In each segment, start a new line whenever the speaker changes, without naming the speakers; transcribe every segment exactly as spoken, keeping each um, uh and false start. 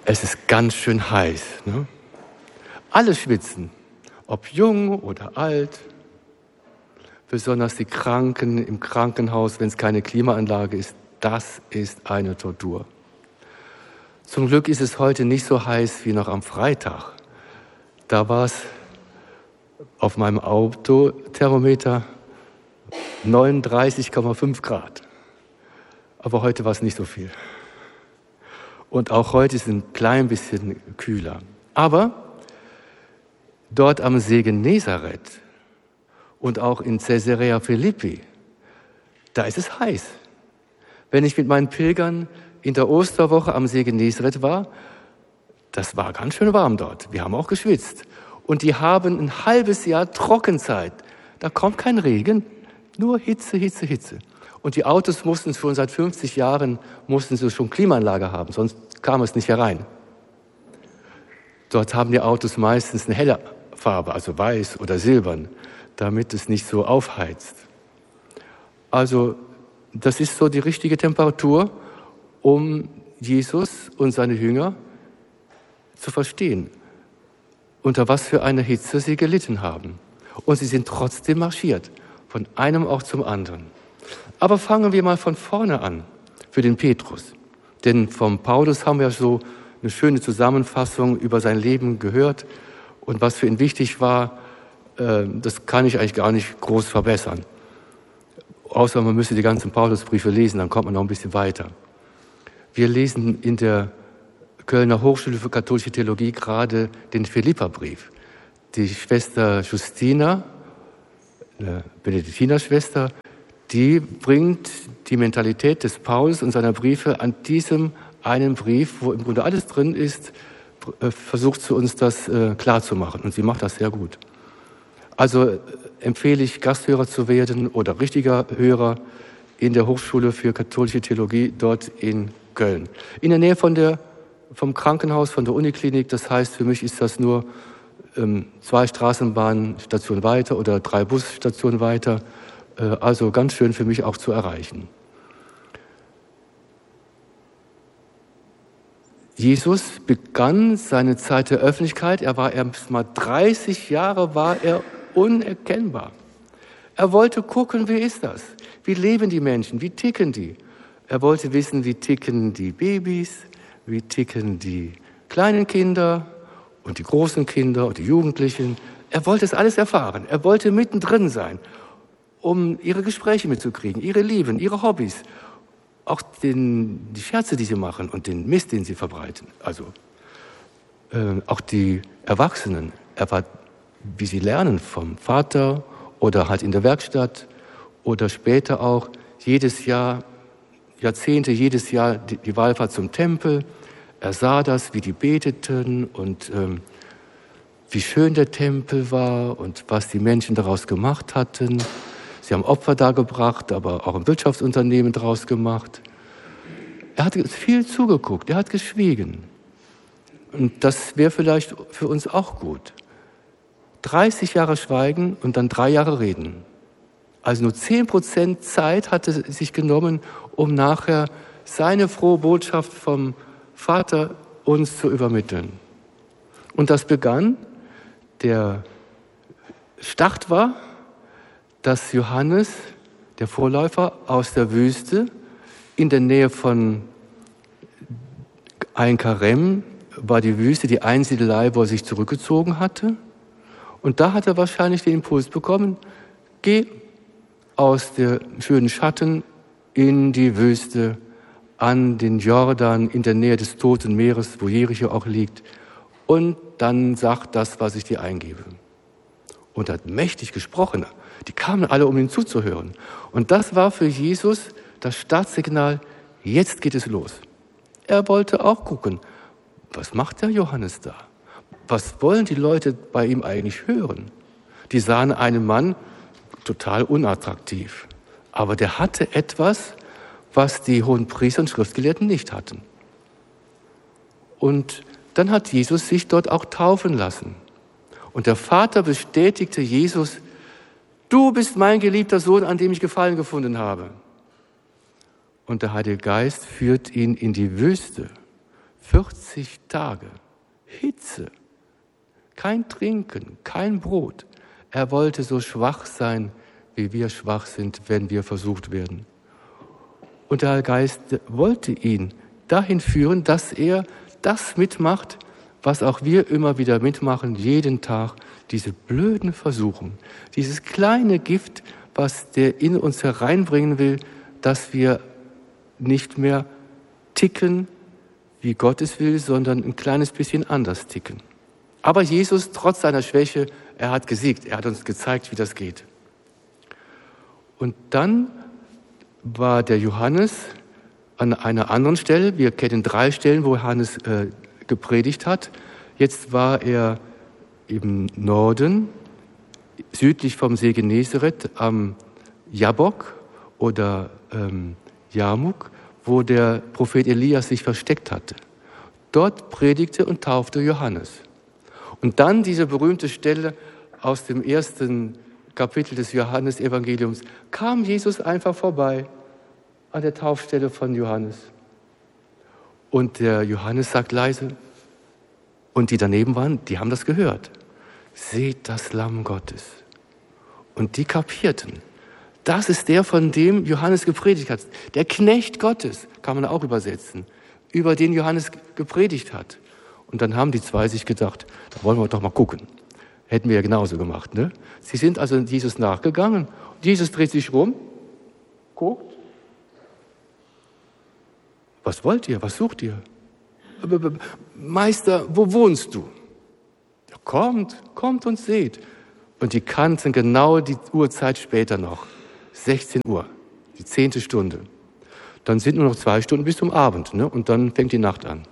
Es ist ganz schön heiß. Ne? Alle schwitzen, ob jung oder alt. Besonders die Kranken im Krankenhaus, wenn es keine Klimaanlage ist, das ist eine Tortur. Zum Glück ist es heute nicht so heiß wie noch am Freitag. Da war es auf meinem Autothermometer neununddreißig Komma fünf Grad. Aber heute war es nicht so viel. Und auch heute ist es ein klein bisschen kühler. Aber dort am See Genezareth und auch in Caesarea Philippi, da ist es heiß. Wenn ich mit meinen Pilgern in der Osterwoche am See Genezareth war, das war ganz schön warm dort. Wir haben auch geschwitzt. Und die haben ein halbes Jahr Trockenzeit. Da kommt kein Regen, nur Hitze, Hitze, Hitze. Und die Autos mussten schon seit fünfzig Jahren mussten sie schon Klimaanlage haben, sonst kam es nicht herein. Dort haben die Autos meistens eine helle Farbe, also weiß oder silbern, damit es nicht so aufheizt. Also das ist so die richtige Temperatur, um Jesus und seine Jünger zu verstehen, unter was für einer Hitze sie gelitten haben. Und sie sind trotzdem marschiert, von einem Ort zum anderen. Aber fangen wir mal von vorne an, für den Petrus. Denn vom Paulus haben wir so eine schöne Zusammenfassung über sein Leben gehört. Und was für ihn wichtig war, das kann ich eigentlich gar nicht groß verbessern. Außer man müsste die ganzen Paulusbriefe lesen, dann kommt man noch ein bisschen weiter. Wir lesen in der Kölner Hochschule für katholische Theologie gerade den Philipperbrief. Die Schwester Justina, eine Benediktinerschwester, die bringt die Mentalität des Paulus und seiner Briefe an diesem einen Brief, wo im Grunde alles drin ist, versucht sie uns das äh, klarzumachen. Und sie macht das sehr gut. Also äh, empfehle ich, Gasthörer zu werden oder richtiger Hörer in der Hochschule für katholische Theologie dort in Köln. In der Nähe von der, vom Krankenhaus, von der Uniklinik. Das heißt, für mich ist das nur ähm, zwei Straßenbahnstationen weiter oder drei Busstationen weiter. Also ganz schön für mich auch zu erreichen. Jesus begann seine Zeit der Öffentlichkeit. Er war erst mal dreißig Jahre war er unerkennbar. Er wollte gucken, wie ist das? Wie leben die Menschen? Wie ticken die? Er wollte wissen, wie ticken die Babys? Wie ticken die kleinen Kinder und die großen Kinder und die Jugendlichen? Er wollte es alles erfahren. Er wollte mittendrin sein, um ihre Gespräche mitzukriegen, ihre Lieben, ihre Hobbys, auch den, die Scherze, die sie machen und den Mist, den sie verbreiten. Also äh, auch die Erwachsenen, er war, wie sie lernen vom Vater oder halt in der Werkstatt oder später auch jedes Jahr, Jahrzehnte, jedes Jahr die, die Wallfahrt zum Tempel. Er sah das, wie die beteten und ähm, wie schön der Tempel war und was die Menschen daraus gemacht hatten. Sie haben Opfer dargebracht, aber auch ein Wirtschaftsunternehmen daraus gemacht. Er hat viel zugeguckt, er hat geschwiegen. Und das wäre vielleicht für uns auch gut. dreißig Jahre schweigen und dann drei Jahre reden. Also nur zehn Prozent Zeit hat er sich genommen, um nachher seine frohe Botschaft vom Vater uns zu übermitteln. Und das begann, der Start war, dass Johannes, der Vorläufer, aus der Wüste in der Nähe von Ein Karem war die Wüste, die Einsiedelei, wo er sich zurückgezogen hatte. Und da hat er wahrscheinlich den Impuls bekommen, geh aus der schönen Schatten in die Wüste, an den Jordan, in der Nähe des Toten Meeres, wo Jericho auch liegt. Und dann sag das, was ich dir eingebe. Und er hat mächtig gesprochen. Die kamen alle, um ihm zuzuhören. Und das war für Jesus das Startsignal, jetzt geht es los. Er wollte auch gucken, was macht der Johannes da? Was wollen die Leute bei ihm eigentlich hören? Die sahen einen Mann total unattraktiv. Aber der hatte etwas, was die Hohenpriester und Schriftgelehrten nicht hatten. Und dann hat Jesus sich dort auch taufen lassen. Und der Vater bestätigte Jesus, du bist mein geliebter Sohn, an dem ich Gefallen gefunden habe. Und der Heilige Geist führt ihn in die Wüste vierzig Tage, Hitze, kein Trinken, kein Brot. Er wollte so schwach sein, wie wir schwach sind, wenn wir versucht werden. Und der Geist wollte ihn dahin führen, dass er das mitmacht, was auch wir immer wieder mitmachen, jeden Tag, diese blöden Versuchungen, dieses kleine Gift, was der in uns hereinbringen will, dass wir nicht mehr ticken, wie Gott es will, sondern ein kleines bisschen anders ticken. Aber Jesus, trotz seiner Schwäche, er hat gesiegt, er hat uns gezeigt, wie das geht. Und dann war der Johannes an einer anderen Stelle, wir kennen drei Stellen, wo Johannes äh, gepredigt hat. Jetzt war er im Norden, südlich vom See Genezareth, am Jabbok oder ähm, Jarmuk, wo der Prophet Elias sich versteckt hatte. Dort predigte und taufte Johannes. Und dann diese berühmte Stelle aus dem ersten Kapitel des Johannesevangeliums, kam Jesus einfach vorbei an der Taufstelle von Johannes. Und der Johannes sagt leise, und die daneben waren, die haben das gehört. Seht das Lamm Gottes. Und die kapierten. Das ist der, von dem Johannes gepredigt hat. Der Knecht Gottes, kann man auch übersetzen, über den Johannes gepredigt hat. Und dann haben die zwei sich gedacht, da wollen wir doch mal gucken. Hätten wir ja genauso gemacht, ne? Sie sind also Jesus nachgegangen. Jesus dreht sich rum, guckt. Was wollt ihr? Was sucht ihr? Meister, wo wohnst du? Ja, kommt, kommt und seht. Und die kannten genau die Uhrzeit später noch. sechzehn Uhr, die zehnte Stunde. Dann sind nur noch zwei Stunden bis zum Abend, ne? Und dann fängt die Nacht an.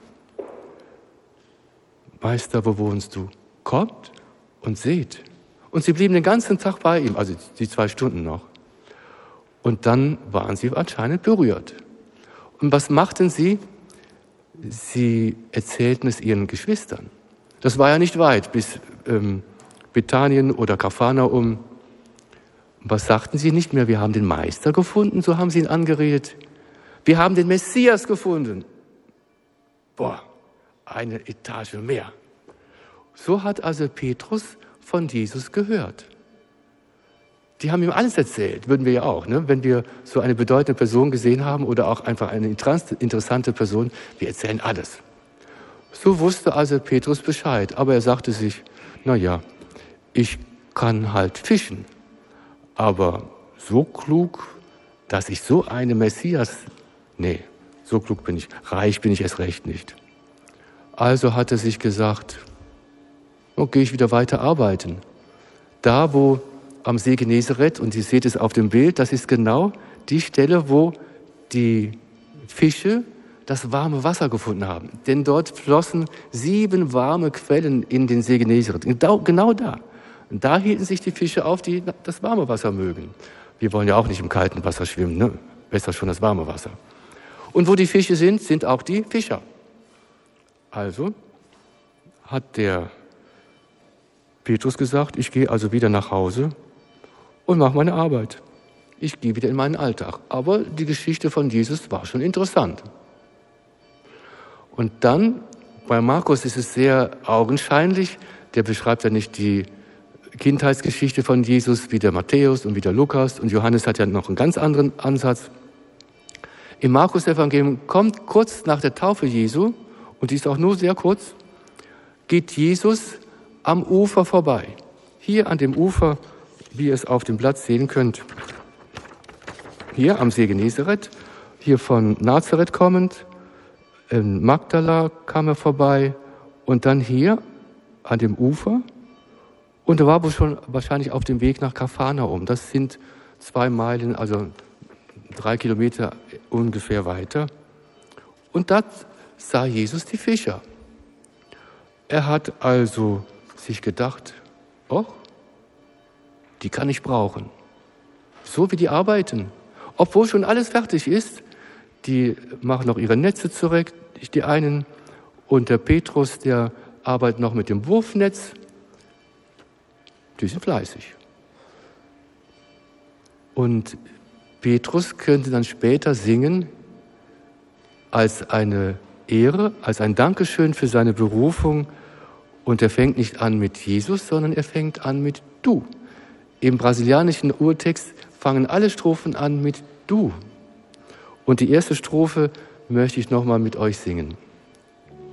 Meister, wo wohnst du? Kommt und seht. Und sie blieben den ganzen Tag bei ihm, also die zwei Stunden noch. Und dann waren sie anscheinend berührt. Und was machten sie? Sie erzählten es ihren Geschwistern. Das war ja nicht weit bis ähm, Bethanien oder Kapharnaum. Was sagten sie nicht mehr? Wir haben den Meister gefunden, so haben sie ihn angeredet. Wir haben den Messias gefunden. Boah, eine Etage mehr. So hat also Petrus von Jesus gehört. Die haben ihm alles erzählt, würden wir ja auch, ne? Wenn wir so eine bedeutende Person gesehen haben oder auch einfach eine interessante Person, wir erzählen alles. So wusste also Petrus Bescheid, aber er sagte sich, na ja, ich kann halt fischen, aber so klug, dass ich so eine Messias, nee, so klug bin ich, reich bin ich erst recht nicht. Also hat er sich gesagt, oh, gehe ich wieder weiter arbeiten. Da, wo am See Genezareth, und ihr seht es auf dem Bild, das ist genau die Stelle, wo die Fische das warme Wasser gefunden haben. Denn dort flossen sieben warme Quellen in den See Genezareth. Genau da. Und da hielten sich die Fische auf, die das warme Wasser mögen. Wir wollen ja auch nicht im kalten Wasser schwimmen, ne? Besser schon das warme Wasser. Und wo die Fische sind, sind auch die Fischer. Also hat der Petrus gesagt, ich gehe also wieder nach Hause und mache meine Arbeit. Ich gehe wieder in meinen Alltag. Aber die Geschichte von Jesus war schon interessant. Und dann, bei Markus ist es sehr augenscheinlich, der beschreibt ja nicht die Kindheitsgeschichte von Jesus wie der Matthäus und wie der Lukas, und Johannes hat ja noch einen ganz anderen Ansatz. Im Markus-Evangelium kommt kurz nach der Taufe Jesu, und die ist auch nur sehr kurz, geht Jesus am Ufer vorbei. Hier an dem Ufer, wie ihr es auf dem Blatt sehen könnt. Hier am See Genezareth, hier von Nazareth kommend, in Magdala kam er vorbei und dann hier an dem Ufer. Und er war wohl schon wahrscheinlich auf dem Weg nach Kapharnaum. Das sind zwei Meilen, also drei Kilometer ungefähr weiter. Und da sah Jesus die Fischer. Er hat also sich gedacht, oh, die kann ich brauchen. So wie die arbeiten. Obwohl schon alles fertig ist, die machen noch ihre Netze zurecht, die einen. Und der Petrus, der arbeitet noch mit dem Wurfnetz. Die sind fleißig. Und Petrus könnte dann später singen als eine Ehre, als ein Dankeschön für seine Berufung. Und er fängt nicht an mit Jesus, sondern er fängt an mit du. Im brasilianischen Urtext fangen alle Strophen an mit du. Und die erste Strophe möchte ich nochmal mit euch singen.